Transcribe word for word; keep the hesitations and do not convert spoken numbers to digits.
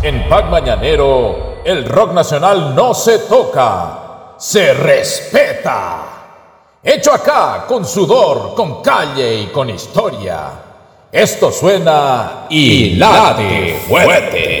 En Pack Mañanero, el rock nacional no se toca, se respeta. Hecho acá, con sudor, con calle y con historia. Esto suena y late fuerte.